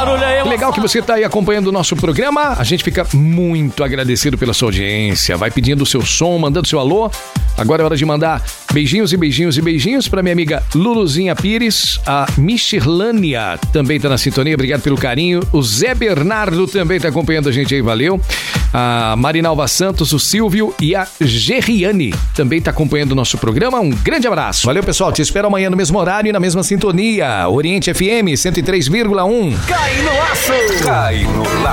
barulho aí. Legal que você tá aí acompanhando o nosso programa. A gente fica muito agradecido pela sua audiência. Vai pedindo o seu som, mandando seu alô. Agora é hora de mandar beijinhos e beijinhos e beijinhos pra minha amiga Luluzinha Pires. A Michirlânia também tá na sintonia. Obrigado pelo carinho. O Zé Bernardo também tá acompanhando a gente aí. Valeu. A Marinalva Santos, o Silvio e a Gerriane também tá acompanhando o nosso programa. Um grande abraço. Valeu, pessoal. Te espero amanhã no mesmo horário e na mesma sintonia. Oriente FM 103,1. Cai no laço! Cai no laço!